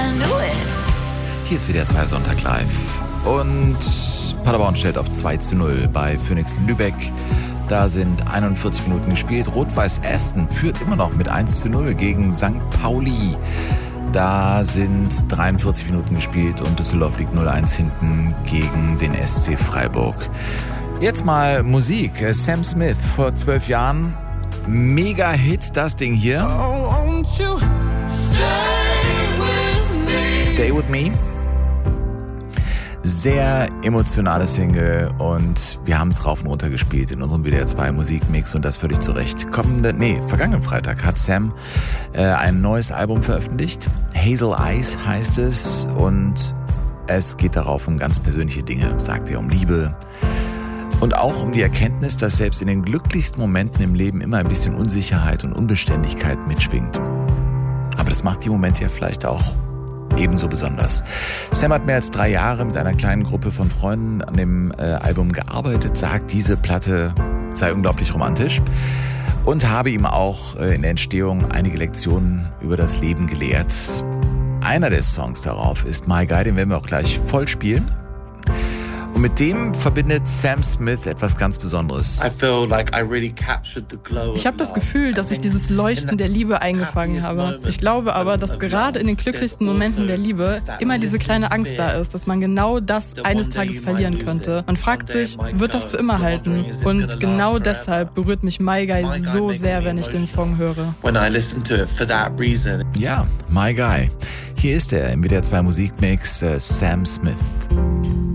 Hier ist WDR 2 Sonntag live. Und Paderborn stellt auf 2:0 bei Phoenix Lübeck. Da sind 41 Minuten gespielt. Rot-Weiß Aston führt immer noch mit 1:0 gegen St. Pauli. Da sind 43 Minuten gespielt und Düsseldorf liegt 0:1 hinten gegen den SC Freiburg. Jetzt mal Musik. Sam Smith vor 12 Jahren. Mega-Hit, das Ding hier. Stay With Me. Sehr emotionale Single und wir haben es rauf und runter gespielt in unserem WDR 2 Musikmix und das völlig zu Recht. Vergangenen Freitag hat Sam ein neues Album veröffentlicht. Hazel Eyes heißt es und es geht darauf um ganz persönliche Dinge. Sagt er um Liebe und auch um die Erkenntnis, dass selbst in den glücklichsten Momenten im Leben immer ein bisschen Unsicherheit und Unbeständigkeit mitschwingt. Aber das macht die Momente ja vielleicht auch ebenso besonders. Sam hat mehr als 3 Jahre mit einer kleinen Gruppe von Freunden an dem Album gearbeitet, sagt, diese Platte sei unglaublich romantisch und habe ihm auch in der Entstehung einige Lektionen über das Leben gelehrt. Einer der Songs darauf ist My Guy, den werden wir auch gleich voll spielen. Und mit dem verbindet Sam Smith etwas ganz Besonderes. Ich habe das Gefühl, dass ich dieses Leuchten der Liebe eingefangen habe. Ich glaube aber, dass gerade in den glücklichsten Momenten der Liebe immer diese kleine Angst da ist, dass man genau das eines Tages verlieren könnte. Man fragt sich, wird das für immer halten? Und genau deshalb berührt mich My Guy so sehr, wenn ich den Song höre. Ja, My Guy. Hier ist er im WDR 2 Musikmix, Sam Smith.